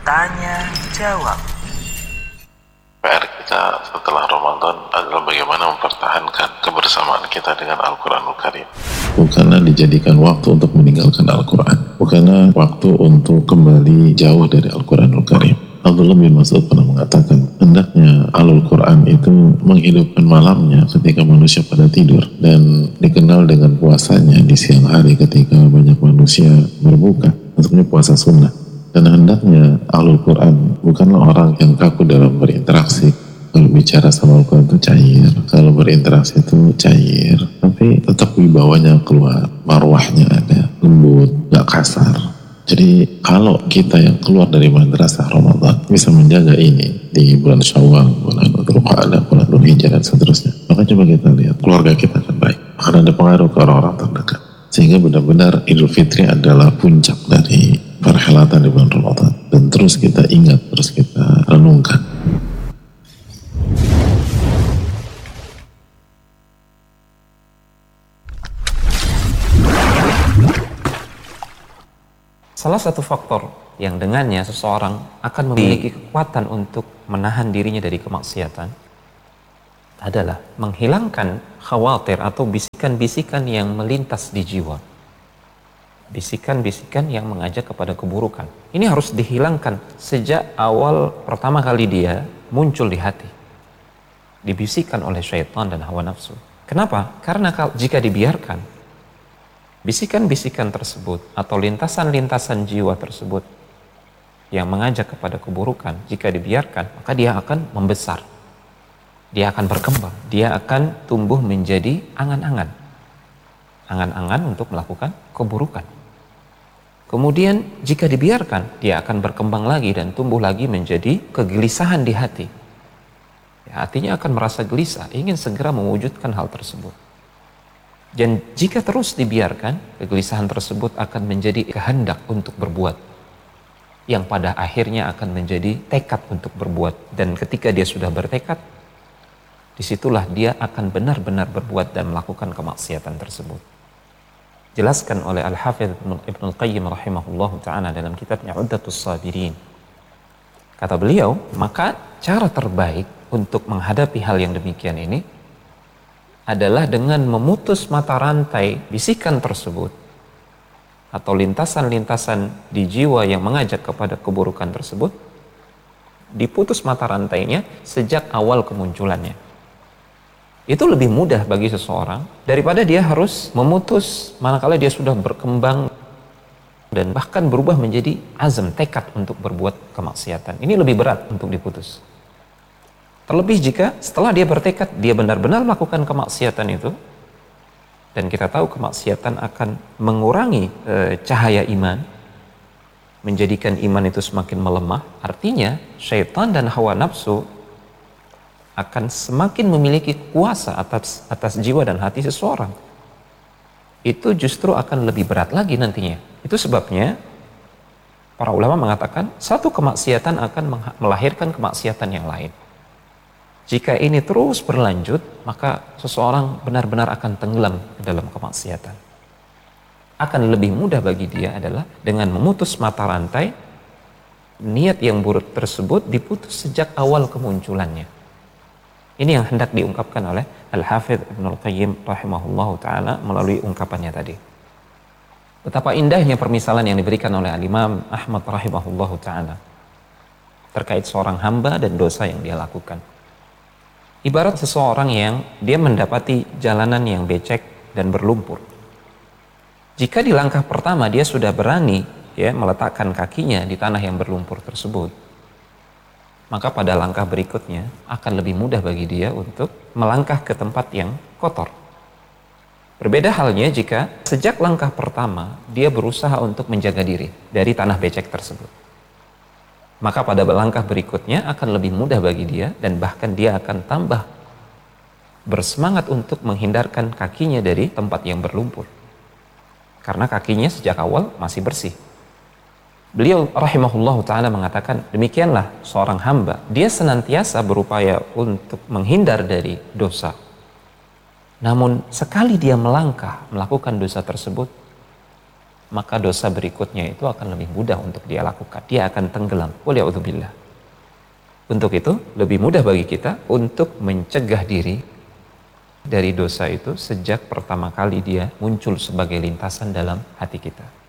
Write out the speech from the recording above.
Tanya jawab. PR kita setelah Ramadan adalah bagaimana mempertahankan kebersamaan kita dengan Al-Quranul Karim. Bukanlah dijadikan waktu untuk meninggalkan Al-Quran, bukanlah waktu untuk kembali jauh dari Al-Quranul Karim. Abdullah bin Mas'ud pernah mengatakan, hendaknya Al-Quran itu menghidupkan malamnya ketika manusia pada tidur, dan dikenal dengan puasanya di siang hari ketika banyak manusia berbuka, maksudnya puasa sunnah. Dan hendaknya Al-Quran bukanlah orang yang kaku dalam berinteraksi. Kalau bicara sama Al-Quran itu cair, kalau berinteraksi itu cair, tapi tetap wibawanya keluar, marwahnya ada, lembut, gak kasar. Jadi kalau kita yang keluar dari madrasah Ramadan bisa menjaga ini di bulan Syawal, bulan Dzulqa'dah, bulan Dzulhijjah dan seterusnya, maka coba kita lihat keluarga kita akan baik, akan ada pengaruh ke orang-orang terdekat, sehingga benar-benar Idul Fitri adalah puncak dari perhelatan di bulan Ramadan, dan terus kita ingat, terus kita renungkan. Salah satu faktor yang dengannya seseorang akan memiliki kekuatan untuk menahan dirinya dari kemaksiatan adalah menghilangkan khawatir atau bisikan-bisikan yang melintas di jiwa. Bisikan-bisikan yang mengajak kepada keburukan. Ini harus dihilangkan sejak awal pertama kali dia muncul di hati. Dibisikkan oleh syaitan dan hawa nafsu. Kenapa? Karena jika dibiarkan, bisikan-bisikan tersebut atau lintasan-lintasan jiwa tersebut yang mengajak kepada keburukan, jika dibiarkan, maka dia akan membesar. Dia akan berkembang. Dia akan tumbuh menjadi angan-angan. Angan-angan untuk melakukan keburukan. Kemudian jika dibiarkan, dia akan berkembang lagi dan tumbuh lagi menjadi kegelisahan di hati. Ya, hatinya akan merasa gelisah, ingin segera mewujudkan hal tersebut. Dan jika terus dibiarkan, kegelisahan tersebut akan menjadi kehendak untuk berbuat, yang pada akhirnya akan menjadi tekad untuk berbuat. Dan ketika dia sudah bertekad, disitulah dia akan benar-benar berbuat dan melakukan kemaksiatan tersebut. Jelaskan oleh Al-Hafidz Ibnul Qayyim rahimahullahu ta'ala dalam kitabnya Uddatus Sabirin. Kata beliau, maka cara terbaik untuk menghadapi hal yang demikian ini adalah dengan memutus mata rantai bisikan tersebut atau lintasan-lintasan di jiwa yang mengajak kepada keburukan tersebut, diputus mata rantainya sejak awal kemunculannya. Itu lebih mudah bagi seseorang daripada dia harus memutus manakala dia sudah berkembang dan bahkan berubah menjadi azam, tekad untuk berbuat kemaksiatan. Ini lebih berat untuk diputus. Terlebih jika setelah dia bertekad, dia benar-benar melakukan kemaksiatan itu, dan kita tahu kemaksiatan akan mengurangi cahaya iman, menjadikan iman itu semakin melemah. Artinya syaitan dan hawa nafsu akan semakin memiliki kuasa atas jiwa dan hati seseorang. Itu justru akan lebih berat lagi nantinya. Itu sebabnya para ulama mengatakan satu kemaksiatan akan melahirkan kemaksiatan yang lain. Jika ini terus berlanjut, maka seseorang benar-benar akan tenggelam ke dalam kemaksiatan. Akan lebih mudah bagi dia adalah dengan memutus mata rantai, niat yang buruk tersebut diputus sejak awal kemunculannya. Ini yang hendak diungkapkan oleh Al-Hafidz Ibnul Qayyim rahimahullahu ta'ala melalui ungkapannya tadi. Betapa indahnya permisalan yang diberikan oleh Al-Imam Ahmad rahimahullahu ta'ala terkait seorang hamba dan dosa yang dia lakukan. Ibarat seseorang yang dia mendapati jalanan yang becek dan berlumpur. Jika di langkah pertama dia sudah berani meletakkan kakinya di tanah yang berlumpur tersebut, maka pada langkah berikutnya akan lebih mudah bagi dia untuk melangkah ke tempat yang kotor. Berbeda halnya jika sejak langkah pertama dia berusaha untuk menjaga diri dari tanah becek tersebut. Maka pada langkah berikutnya akan lebih mudah bagi dia, dan bahkan dia akan tambah bersemangat untuk menghindarkan kakinya dari tempat yang berlumpur. Karena kakinya sejak awal masih bersih. Beliau rahimahullahu ta'ala mengatakan, demikianlah seorang hamba, dia senantiasa berupaya untuk menghindar dari dosa. Namun sekali dia melangkah melakukan dosa tersebut, maka dosa berikutnya itu akan lebih mudah untuk dia lakukan. Dia akan tenggelam. Waliya'udzubillah. Untuk itu, lebih mudah bagi kita untuk mencegah diri dari dosa itu sejak pertama kali dia muncul sebagai lintasan dalam hati kita.